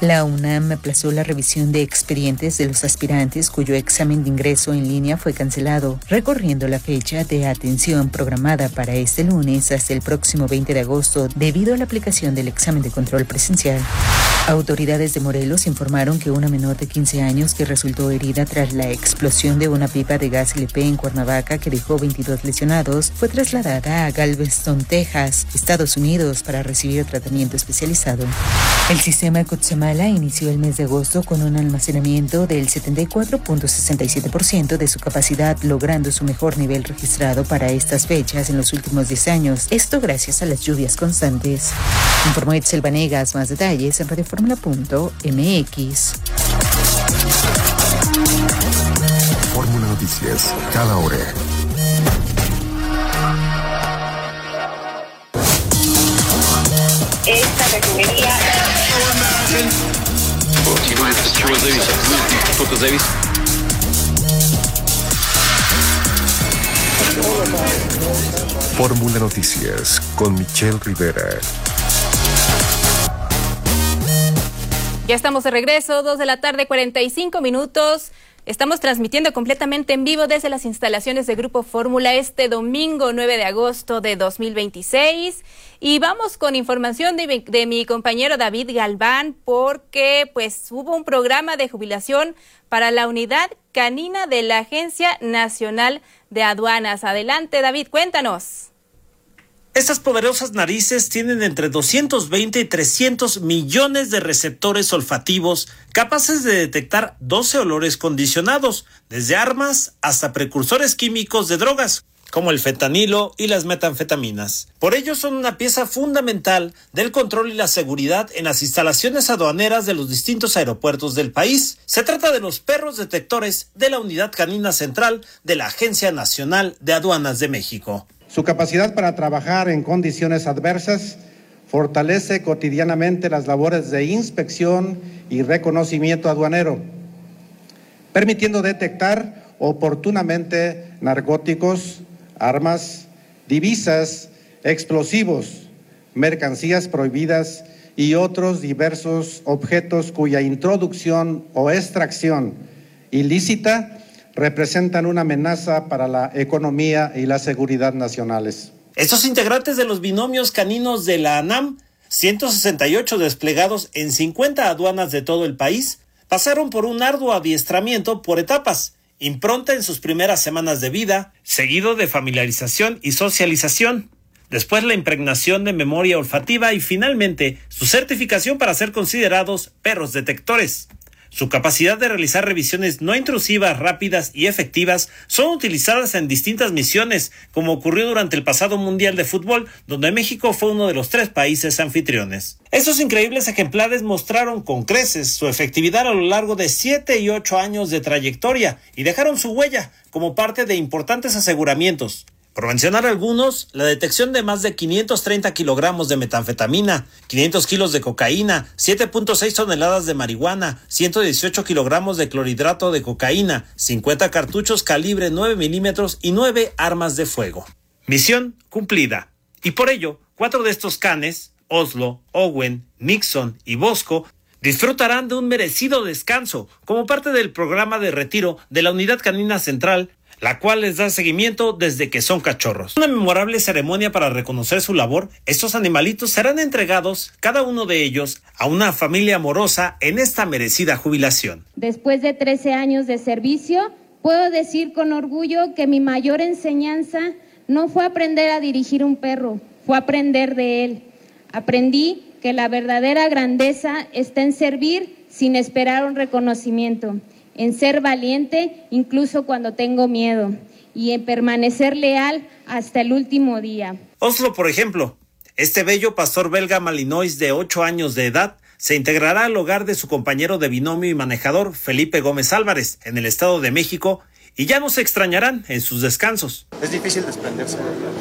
La UNAM aplazó la revisión de expedientes de los aspirantes cuyo examen de ingreso en línea fue cancelado, recorriendo la fecha de atención programada para este lunes hasta el próximo 20 de agosto debido a la aplicación del examen de control presencial. Autoridades de Morelos informaron que una menor de 15 años que resultó herida tras la explosión de una pipa de gas LP en Cuernavaca que dejó 22 lesionados fue trasladada a Galveston, Texas, Estados Unidos, para recibir tratamiento especializado. El sistema Cutzamala inició el mes de agosto con un almacenamiento del 74.67% de su capacidad, logrando su mejor nivel registrado para estas fechas en los últimos 10 años. Esto gracias a las lluvias constantes. Informó Itzel Vanegas. Más detalles en radioformula.mx. Fórmula Noticias, cada hora. Esta refinería. Fórmula Noticias con Michelle Rivera. Ya estamos de regreso, 2:45 p.m. Estamos transmitiendo completamente en vivo desde las instalaciones de Grupo Fórmula este domingo 9 de agosto de 2026. Y vamos con información de mi compañero David Galván, porque pues hubo un programa de jubilación para la unidad canina de la Agencia Nacional de Aduanas. Adelante, David, cuéntanos. Estas poderosas narices tienen entre 220 y 300 millones de receptores olfativos capaces de detectar 12 olores condicionados, desde armas hasta precursores químicos de drogas, como el fentanilo y las metanfetaminas. Por ello son una pieza fundamental del control y la seguridad en las instalaciones aduaneras de los distintos aeropuertos del país. Se trata de los perros detectores de la Unidad Canina Central de la Agencia Nacional de Aduanas de México. Su capacidad para trabajar en condiciones adversas fortalece cotidianamente las labores de inspección y reconocimiento aduanero, permitiendo detectar oportunamente narcóticos, armas, divisas, explosivos, mercancías prohibidas y otros diversos objetos cuya introducción o extracción ilícita representan una amenaza para la economía y la seguridad nacionales. Estos integrantes de los binomios caninos de la ANAM, 168 desplegados en 50 aduanas de todo el país, pasaron por un arduo adiestramiento por etapas, impronta en sus primeras semanas de vida, seguido de familiarización y socialización, después la impregnación de memoria olfativa y finalmente su certificación para ser considerados perros detectores. Su capacidad de realizar revisiones no intrusivas, rápidas y efectivas son utilizadas en distintas misiones, como ocurrió durante el pasado Mundial de Fútbol, donde México fue uno de los 3 países anfitriones. Estos increíbles ejemplares mostraron con creces su efectividad a lo largo de 7 y 8 años de trayectoria y dejaron su huella como parte de importantes aseguramientos. Por mencionar algunos, la detección de más de 530 kilogramos de metanfetamina, 500 kilos de cocaína, 7.6 toneladas de marihuana, 118 kilogramos de clorhidrato de cocaína, 50 cartuchos calibre 9 milímetros y 9 armas de fuego. Misión cumplida. Y por ello, 4 de estos canes, Oslo, Owen, Nixon y Bosco, disfrutarán de un merecido descanso como parte del programa de retiro de la Unidad Canina Central, la cual les da seguimiento desde que son cachorros. Una memorable ceremonia para reconocer su labor. Estos animalitos serán entregados, cada uno de ellos, a una familia amorosa en esta merecida jubilación. Después de 13 años de servicio, puedo decir con orgullo que mi mayor enseñanza no fue aprender a dirigir un perro, fue aprender de él. Aprendí que la verdadera grandeza está en servir sin esperar un reconocimiento, en ser valiente incluso cuando tengo miedo y en permanecer leal hasta el último día. Oslo, por ejemplo, este bello pastor belga malinois de 8 años de edad se integrará al hogar de su compañero de binomio y manejador Felipe Gómez Álvarez en el Estado de México y ya no se extrañarán en sus descansos. ¿Es difícil desprenderse?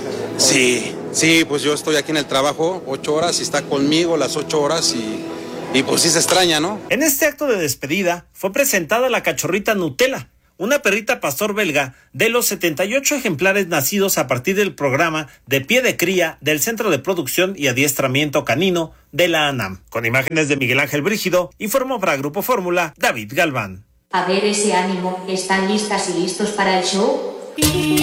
Sí, pues yo estoy aquí en el trabajo 8 horas y está conmigo las 8 horas y pues sí se extraña, ¿no? En este acto de despedida fue presentada la cachorrita Nutella, una perrita pastor belga de los 78 ejemplares nacidos a partir del programa de pie de cría del Centro de Producción y Adiestramiento Canino de la ANAM. Con imágenes de Miguel Ángel Brígido, informó para Grupo Fórmula, David Galván. A ver ese ánimo, ¿están listas y listos para el show?